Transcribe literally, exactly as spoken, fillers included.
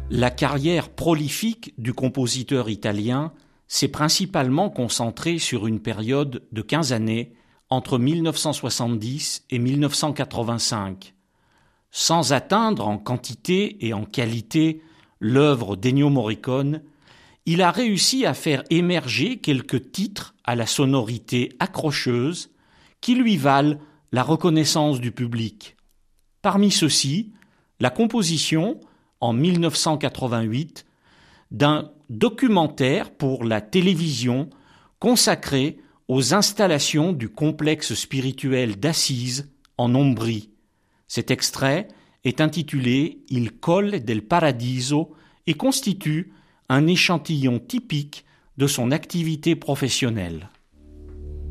La carrière prolifique du compositeur italien s'est principalement concentrée sur une période de quinze années entre mille neuf cent soixante-dix et mille neuf cent quatre-vingt-cinq. Sans atteindre en quantité et en qualité l'œuvre d'Ennio Morricone, il a réussi à faire émerger quelques titres à la sonorité accrocheuse qui lui valent la reconnaissance du public. Parmi ceux-ci, la composition, en mille neuf cent quatre-vingt-huit, d'un documentaire pour la télévision consacré aux installations du complexe spirituel d'Assise en Ombrie. Cet extrait est intitulé « Il Colle del Paradiso » et constitue un échantillon typique de son activité professionnelle.